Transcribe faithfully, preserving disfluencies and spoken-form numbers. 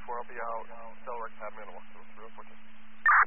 four, I'll be out. Delaware Academy on one two three oh four.